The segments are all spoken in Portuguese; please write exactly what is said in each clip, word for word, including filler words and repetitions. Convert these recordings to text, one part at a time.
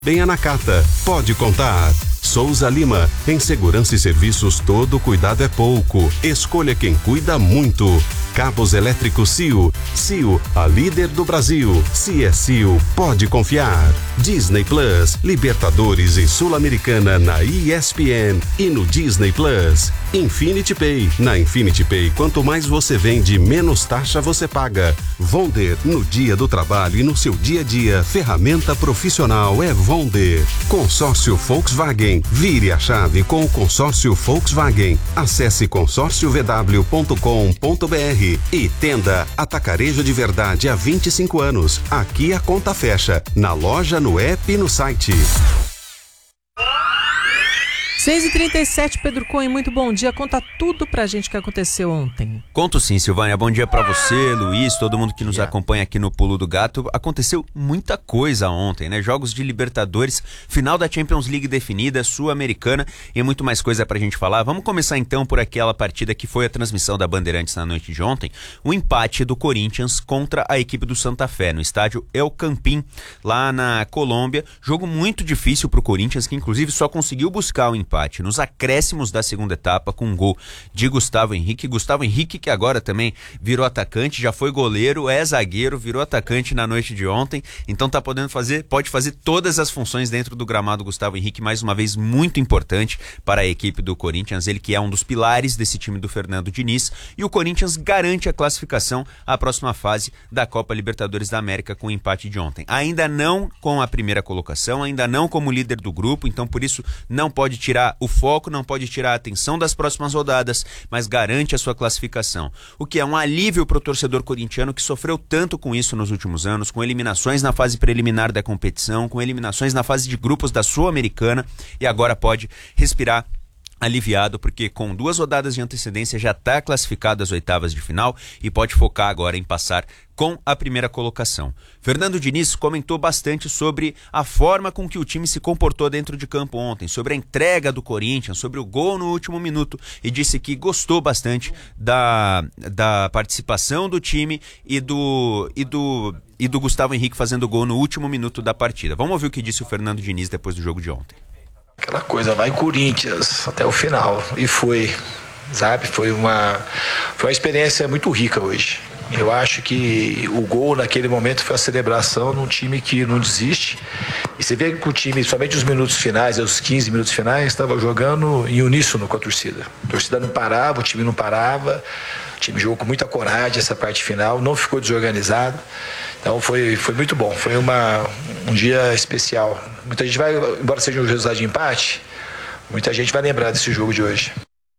Bem a Nakata, pode contar. Souza Lima, em segurança e serviços todo cuidado é pouco. Escolha quem cuida muito. Cabos elétricos C I O. C I O, a líder do Brasil. Se é C I O, pode confiar. Disney Plus, Libertadores e Sul-Americana na E S P N e no Disney Plus. Infinity Pay, na Infinity Pay, quanto mais você vende, menos taxa você paga. Vonder, no dia do trabalho e no seu dia a dia, ferramenta profissional é Vonder. Consórcio Volkswagen, vire a chave com o consórcio Volkswagen. Acesse consórcio v w ponto com ponto b r e Tenda Atacarejo de Verdade há vinte e cinco anos. Aqui a conta fecha, na loja, no app e no site. seis e trinta e sete, Pedro Cohen, muito bom dia. Conta tudo pra gente que aconteceu ontem. Conto sim, Silvânia. Bom dia pra você, Luiz, todo mundo que nos yeah. acompanha aqui no Pulo do Gato. Aconteceu muita coisa ontem, né? Jogos de Libertadores, final da Champions League definida, Sul-Americana e muito mais coisa pra gente falar. Vamos começar então por aquela partida que foi a transmissão da Bandeirantes na noite de ontem. O empate do Corinthians contra a equipe do Santa Fé, no estádio El Campín, lá na Colômbia. Jogo muito difícil pro Corinthians, que inclusive só conseguiu buscar o empate nos acréscimos da segunda etapa com um gol de Gustavo Henrique. Gustavo Henrique, que agora também virou atacante, já foi goleiro, é zagueiro, virou atacante na noite de ontem, então tá podendo fazer, pode fazer todas as funções dentro do gramado. Gustavo Henrique, mais uma vez, muito importante para a equipe do Corinthians, ele que é um dos pilares desse time do Fernando Diniz, e o Corinthians garante a classificação à próxima fase da Copa Libertadores da América com o empate de ontem. Ainda não com a primeira colocação, ainda não como líder do grupo, então por isso não pode tirar o foco, não pode tirar a atenção das próximas rodadas, mas garante a sua classificação. O que é um alívio para o torcedor corintiano que sofreu tanto com isso nos últimos anos, com eliminações na fase preliminar da competição, com eliminações na fase de grupos da Sul-Americana, e agora pode respirar aliviado, porque com duas rodadas de antecedência já está classificado às oitavas de final e pode focar agora em passar com a primeira colocação. Fernando Diniz comentou bastante sobre a forma com que o time se comportou dentro de campo ontem, sobre a entrega do Corinthians, sobre o gol no último minuto, e disse que gostou bastante da, da participação do time e do, e, do, e do Gustavo Henrique fazendo o gol no último minuto da partida. Vamos ouvir o que disse o Fernando Diniz depois do jogo de ontem. Aquela coisa, vai Corinthians até o final, e foi, sabe, foi uma, foi uma experiência muito rica hoje. Eu acho que o gol naquele momento foi a celebração de um time que não desiste, e você vê que o time, somente os minutos finais, os quinze minutos finais, estava jogando em uníssono com a torcida. A torcida não parava, o time não parava, o time jogou com muita coragem essa parte final, não ficou desorganizado. Então foi, foi muito bom, foi uma, um dia especial. Muita gente vai, embora seja um resultado de empate, muita gente vai lembrar desse jogo de hoje.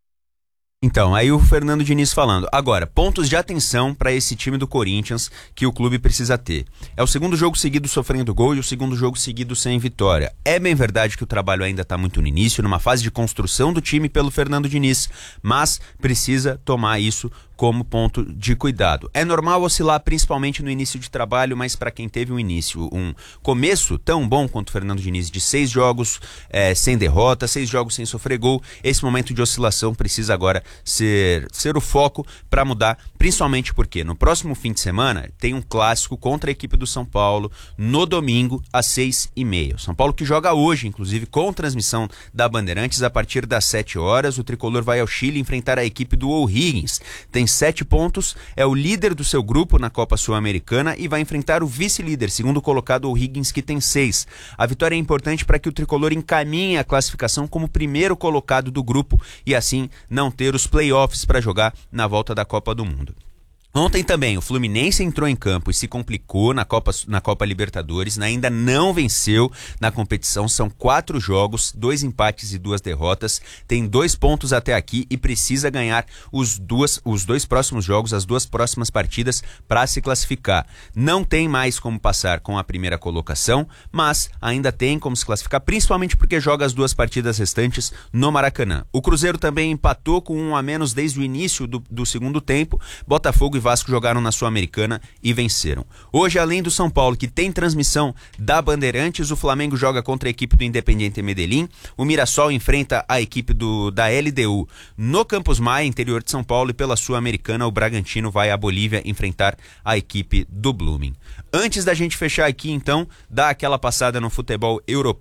Então, aí o Fernando Diniz falando. Agora, pontos de atenção para esse time do Corinthians que o clube precisa ter. É o segundo jogo seguido sofrendo gol e o segundo jogo seguido sem vitória. É bem verdade que o trabalho ainda está muito no início, numa fase de construção do time pelo Fernando Diniz, mas precisa tomar isso como ponto de cuidado. É normal oscilar principalmente no início de trabalho, mas para quem teve um início, um começo tão bom quanto o Fernando Diniz, de seis jogos é, sem derrota, seis jogos sem sofrer gol, esse momento de oscilação precisa agora ser, ser o foco para mudar, principalmente porque no próximo fim de semana tem um clássico contra a equipe do São Paulo, no domingo, às seis e meia. O São Paulo que joga hoje, inclusive, com transmissão da Bandeirantes, a partir das sete horas, o tricolor vai ao Chile enfrentar a equipe do O'Higgins. Tem sete pontos, é o líder do seu grupo na Copa Sul-Americana e vai enfrentar o vice-líder, segundo colocado O'Higgins, que tem seis. A vitória é importante para que o tricolor encaminhe a classificação como primeiro colocado do grupo e assim não ter os playoffs para jogar na volta da Copa do Mundo. Ontem também o Fluminense entrou em campo e se complicou na Copa, na Copa Libertadores, ainda não venceu na competição, são quatro jogos, dois empates e duas derrotas, tem dois pontos até aqui e precisa ganhar os, duas, os dois próximos jogos, as duas próximas partidas para se classificar. Não tem mais como passar com a primeira colocação, mas ainda tem como se classificar, principalmente porque joga as duas partidas restantes no Maracanã. O Cruzeiro também empatou com um a menos desde o início do, do segundo tempo, Botafogo e Vasco jogaram na Sul-Americana e venceram. Hoje, além do São Paulo, que tem transmissão da Bandeirantes, o Flamengo joga contra a equipe do Independiente Medellín, o Mirassol enfrenta a equipe do, da L D U no Campus Maia, interior de São Paulo, e pela Sul-Americana o Bragantino vai à Bolívia enfrentar a equipe do Blooming. Antes da gente fechar aqui, então, dar aquela passada no futebol europeu,